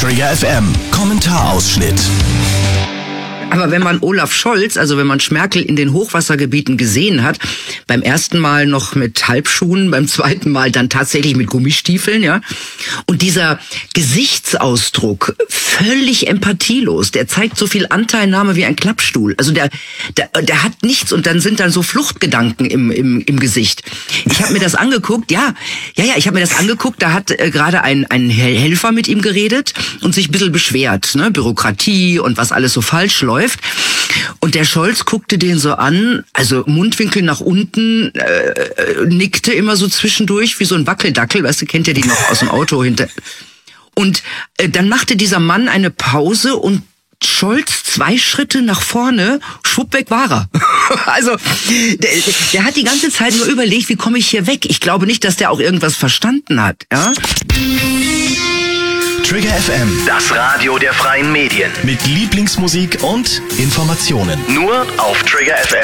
Trigger FM Kommentarausschnitt. Aber wenn man Olaf Scholz, also wenn man Merkel in den Hochwassergebieten gesehen hat, beim ersten Mal noch mit Halbschuhen, beim zweiten Mal dann tatsächlich mit Gummistiefeln, ja, und dieser Gesichtsausdruck, völlig empathielos, der zeigt so viel Anteilnahme wie ein Klappstuhl. Also der hat nichts und dann sind dann so Fluchtgedanken im Gesicht. Ich habe mir das angeguckt, ich habe mir das angeguckt, da hat gerade ein Helfer mit ihm geredet und sich ein bisschen beschwert, ne, Bürokratie und was alles so falsch läuft. Und der Scholz guckte den so an, also Mundwinkel nach unten, nickte immer so zwischendurch wie so ein Wackeldackel, weißt du, kennt ihr die noch aus dem Auto hinter. Und dann machte dieser Mann eine Pause und Scholz 2 Schritte nach vorne, schwupp, weg war er. Also, der hat die ganze Zeit nur überlegt, wie komme ich hier weg? Ich glaube nicht, dass der auch irgendwas verstanden hat, ja? Trigger FM, Das Radio der freien Medien. mit Lieblingsmusik und Informationen. Nur auf Trigger FM.